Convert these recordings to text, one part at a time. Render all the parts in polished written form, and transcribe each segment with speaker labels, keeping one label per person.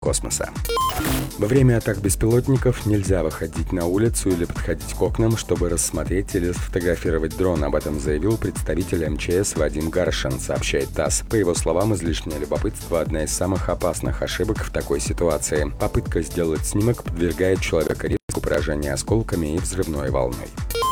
Speaker 1: космоса. Во время атак беспилотников нельзя выходить на улицу или подходить к окнам, чтобы рассмотреть или сфотографировать дрон. Об этом заявил представитель МЧС Вадим Гаршин, сообщает ТАСС. По его словам, излишнее любопытство – одна из самых опасных ошибок в такой ситуации. Попытка сделать снимок подвергает человека риску поражения осколками и взрывной волной.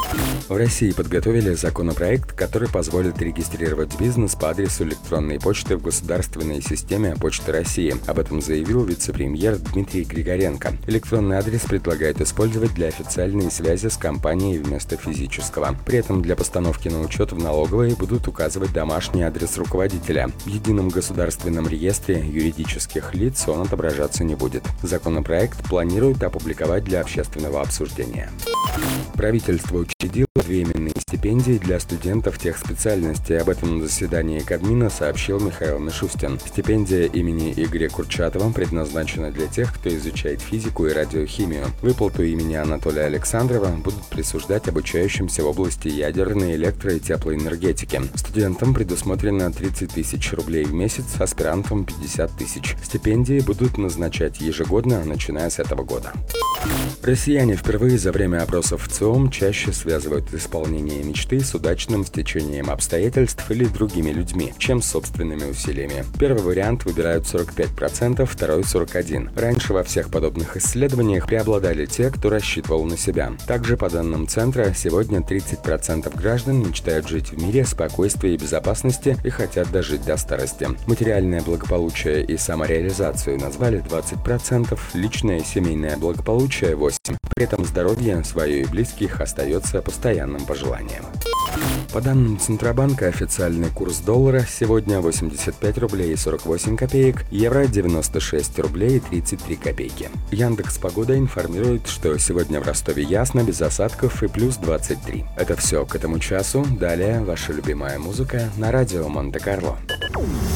Speaker 1: В России подготовили законопроект, который позволит регистрировать бизнес по адресу электронной почты в государственной системе Почты России. Об этом заявил вице-премьер Дмитрий Григоренко. Электронный адрес предлагают использовать для официальной связи с компанией вместо физического. При этом для постановки на учет в налоговой будут указывать домашний адрес руководителя. В едином государственном реестре юридических лиц он отображаться не будет. Законопроект планируют опубликовать для общественного обсуждения. Правительство учредило 2 именные стипендии для студентов тех специальностей. Об этом на заседании Кабмина сообщил Михаил Мишустин. Стипендия имени Игоря Курчатова предназначена для тех, кто изучает физику и радиохимию. Выплату имени Анатолия Александрова будут присуждать обучающимся в области ядерной, электро- и теплоэнергетики. Студентам предусмотрено 30 тысяч рублей в месяц, аспирантам 50 тысяч. Стипендии будут назначать ежегодно, начиная с этого года. Россияне впервые за время опросов в ЦИОМ чаще связывают исполнение мечты с удачным стечением обстоятельств или другими людьми, чем с собственными усилиями. Первый вариант выбирают 45%, второй 41%. Раньше во всех подобных исследованиях преобладали те, кто рассчитывал на себя. Также, по данным Центра, сегодня 30% граждан мечтают жить в мире спокойствия и безопасности и хотят дожить до старости. Материальное благополучие и самореализацию назвали 20%, личное и семейное благополучие 8%. При этом здоровье свое и близких остается постоянным пожеланием. По данным Центробанка, официальный курс доллара сегодня 85 рублей и 48 копеек, евро 96 рублей и 33 копейки. Яндекс.Погода информирует, что сегодня в Ростове ясно, без осадков и плюс 23. Это все к этому часу. Далее ваша любимая музыка на радио Монте-Карло.